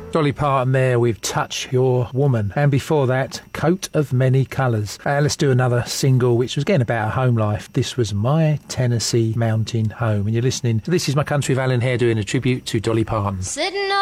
Dolly Parton there with Touch Your Woman. And before that, Coat of Many Colours. Let's do another single which was again about home life. This was My Tennessee Mountain Home. And you're listening to This Is My Country with Alan Hare doing a tribute to Dolly Parton. Sitting